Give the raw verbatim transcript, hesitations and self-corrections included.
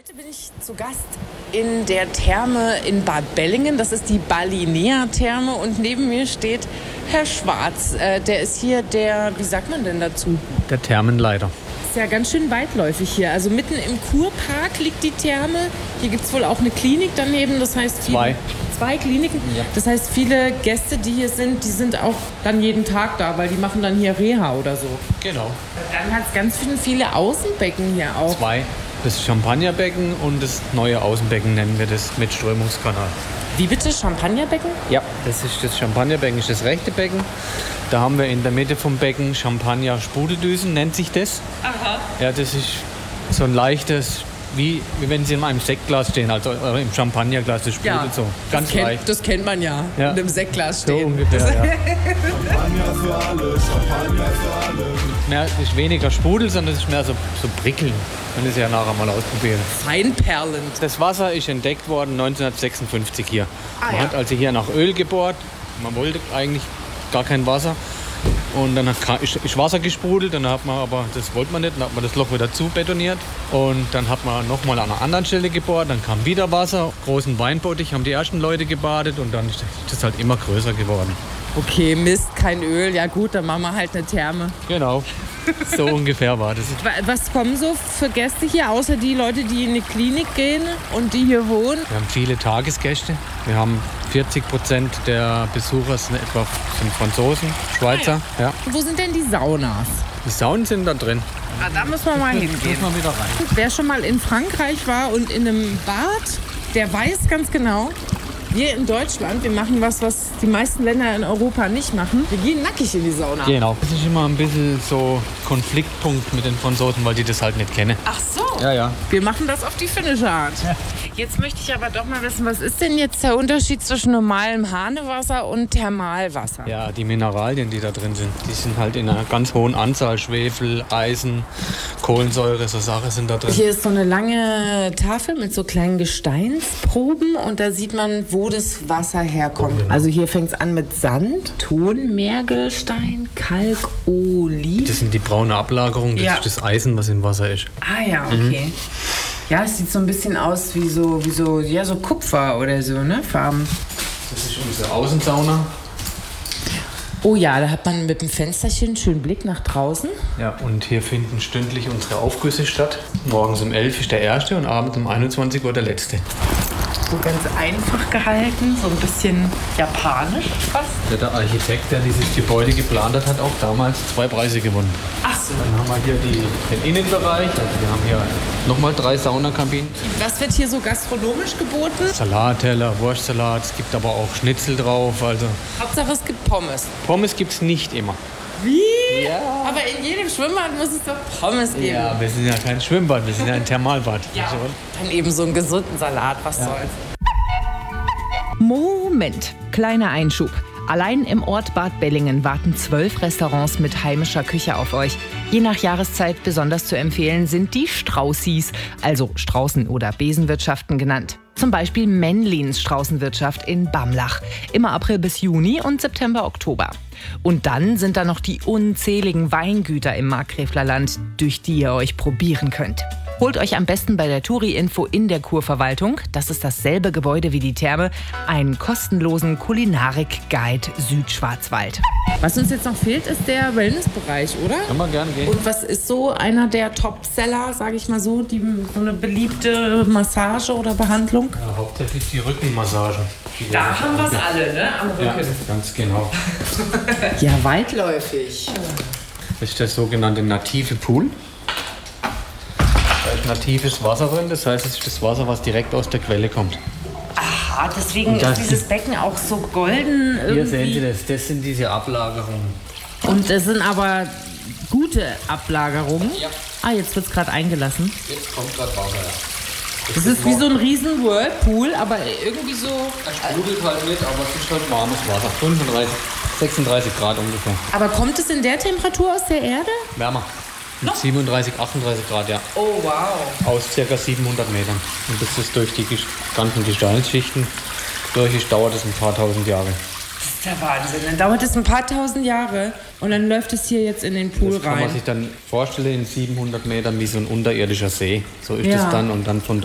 Heute bin ich zu Gast in der Therme in Bad Bellingen. Das ist die Balinea-Therme und neben mir steht Herr Schwarz. Äh, der ist hier der, wie sagt man denn dazu? Der Thermenleiter. Ist ja ganz schön weitläufig hier. Also mitten im Kurpark liegt die Therme. Hier gibt es wohl auch eine Klinik daneben. Das heißt viele, Zwei. Zwei Kliniken. Ja. Das heißt, viele Gäste, die hier sind, die sind auch dann jeden Tag da, weil die machen dann hier Reha oder so. Genau. Dann hat es ganz viele, viele Außenbecken hier auch. Zwei. Das Champagnerbecken und das neue Außenbecken nennen wir das mit Strömungskanal. Wie bitte? Champagnerbecken? Ja, das ist das Champagnerbecken, ist das rechte Becken. Da haben wir in der Mitte vom Becken Champagner-Sprudeldüsen, nennt sich das. Aha. Ja, das ist so ein leichtes, wie, wie wenn sie in einem Sektglas stehen, also äh, im Champagnerglas, das sprudelt Ja, so. Ganz das kennt, leicht. das kennt man ja, Ja. in einem Sektglas So stehen. ungefähr, ja. Champagner für alle, Champagner für alle. Mehr, das ist weniger Sprudel, sondern es ist mehr so, so prickeln. Man ist ja nachher mal ausprobieren. Feinperlend. Das Wasser ist entdeckt worden neunzehnhundertsechsundfünfzig hier. Ah, Man ja. hat also hier nach Öl gebohrt. Man wollte eigentlich gar kein Wasser. Und dann hat- ist ist Wasser gesprudelt. Dann hat man aber, das wollte man nicht, dann hat man das Loch wieder zu betoniert. Und dann hat man nochmal an einer anderen Stelle gebohrt. Dann kam wieder Wasser. Großen Weinbottich haben die ersten Leute gebadet. Und dann ist das halt immer größer geworden. Okay, Mist, kein Öl. Ja gut, dann machen wir halt eine Therme. Genau. So ungefähr war das. Wa- Was kommen so für Gäste hier, außer die Leute, die in die Klinik gehen und die hier wohnen? Wir haben viele Tagesgäste. Wir haben vierzig Prozent der Besucher sind etwa sind Franzosen, Schweizer. Ja. Wo sind denn die Saunas? Die Saunen sind da drin. Ah, da müssen wir mal hingehen. Muss man wieder rein. Wer schon mal in Frankreich war und in einem Bad, der weiß ganz genau, wir in Deutschland, wir machen was, was die meisten Länder in Europa nicht machen. Wir gehen nackig in die Sauna. Genau. Das ist immer ein bisschen so Konfliktpunkt mit den Franzosen, weil die das halt nicht kennen. Ach so. Ja, ja. Wir machen das auf die finnische Art. Jetzt möchte ich aber doch mal wissen, was ist denn jetzt der Unterschied zwischen normalem Hahnewasser und Thermalwasser? Ja, die Mineralien, die da drin sind, die sind halt in einer ganz hohen Anzahl. Schwefel, Eisen, Kohlensäure, so Sachen sind da drin. Hier ist so eine lange Tafel mit so kleinen Gesteinsproben und da sieht man, wo das Wasser herkommt. Also hier fängt es an mit Sand, Tonmergelstein, Kalk, Olivin. Das sind die braune Ablagerung, das Ja. ist das Eisen, was im Wasser ist. Ah ja, okay. Ja, es sieht so ein bisschen aus wie so, wie so, ja, so Kupfer oder so, ne? Farben. Das ist unsere Außensauna. Oh ja, da hat man mit dem Fensterchen einen schönen Blick nach draußen. Ja, und hier finden stündlich unsere Aufgüsse statt. Morgens um elf ist der erste und abends um einundzwanzig Uhr der letzte. So ganz einfach gehalten, so ein bisschen japanisch fast. Ja, der Architekt, der dieses Gebäude geplant hat, hat auch damals zwei Preise gewonnen. Ach so. Dann haben wir hier die, den Innenbereich. Also wir haben hier nochmal drei Saunakabinen. Was wird hier so gastronomisch geboten? Salatteller, Wurstsalat, es gibt aber auch Schnitzel drauf. Also Hauptsache es gibt Pommes. Pommes gibt es nicht immer. Wie? Ja. Aber in jedem Schwimmbad muss es doch Pommes geben. Ja, wir sind ja kein Schwimmbad, wir sind ja ein Thermalbad. Ja. Also, Dann eben so einen gesunden Salat, was soll's. Moment, kleiner Einschub. Allein im Ort Bad Bellingen warten zwölf Restaurants mit heimischer Küche auf euch. Je nach Jahreszeit besonders zu empfehlen sind die Straußis, also Straußen- oder Besenwirtschaften genannt. Zum Beispiel Männlins Straußenwirtschaft in Bamlach. Immer April bis Juni und September, Oktober. Und dann sind da noch die unzähligen Weingüter im Markgräflerland, durch die ihr euch probieren könnt. Holt euch am besten bei der Touri-Info in der Kurverwaltung, das ist dasselbe Gebäude wie die Therme, einen kostenlosen Kulinarik-Guide Südschwarzwald. Was uns jetzt noch fehlt, ist der Wellnessbereich, oder? kann man gern gehen. Und was ist so einer der Topseller, sage ich mal so, die, so eine beliebte Massage oder Behandlung? Ja, hauptsächlich die Rückenmassagen. Die Da haben wir es alle, ne? Am Ja, Rücken. ganz genau. Ja, weitläufig. Das ist der sogenannte native Pool. Da ist natives Wasser drin, das heißt, es ist das Wasser, was direkt aus der Quelle kommt. Aha, deswegen Und das- ist dieses Becken auch so golden irgendwie. Hier sehen Sie das, das sind diese Ablagerungen. Und das sind aber gute Ablagerungen. Ja. Ah, jetzt wird es gerade eingelassen. Jetzt kommt gerade Wasser, ja. Das ist wie so ein riesen Whirlpool, aber irgendwie so... Es sprudelt halt nicht, aber es ist halt warmes Wasser. fünfunddreißig, sechsunddreißig Grad ungefähr. Aber kommt es in der Temperatur aus der Erde? Wärmer. Mit siebenunddreißig, achtunddreißig Grad, ja. Oh, wow. Aus ca. siebenhundert Metern. Und bis das durch die ges- ganzen Gesteinsschichten durch ist, dauert es ein paar tausend Jahre. Das ist der Wahnsinn. Dann dauert es ein paar tausend Jahre und dann läuft es hier jetzt in den Pool Das kann man rein. sich dann vorstellen in siebenhundert Metern wie so ein unterirdischer See. So ist Ja. es dann und dann von